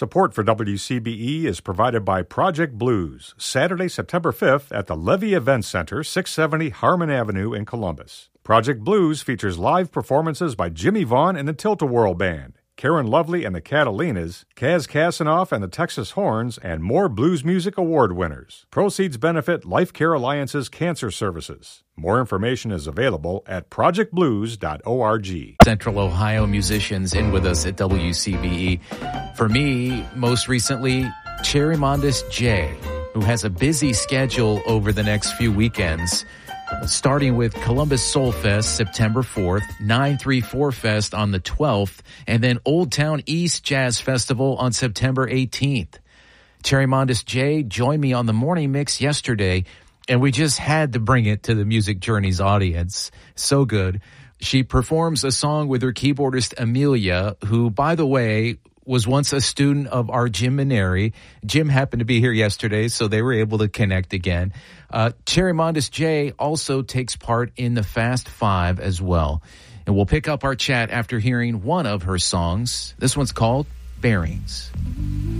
Support for WCBE is provided by Project Blues, Saturday, September 5th at the Levy Event Center, 670 Harmon Avenue in Columbus. Project Blues features live performances by Jimmy Vaughn and the Tilt-A-Whirl Band, Karen Lovely and the Catalinas, Kaz Kasanoff and the Texas Horns, and more blues music award winners. Proceeds benefit Life Care Alliance's cancer services. More information is available at projectblues.org. Central Ohio musicians in with us at WCBE. For me, most recently, Cherry Mondes J, who has a busy schedule over the next few weekends. Starting with Columbus Soul Fest September 4th, 934 Fest on the 12th, and then Old Town East Jazz Festival on September 18th. Cherry Mondes J joined me on the morning mix yesterday, and we just had to bring it to the Music Journeys audience. So good. She performs a song with her keyboardist Amelia, who, by the way, was once a student of our Jim Maneri. Jim happened to be here yesterday, so they were able to connect again. Cherry Mondes J also takes part in the Fast Five as well. And we'll pick up our chat after hearing one of her songs. This one's called Bearings.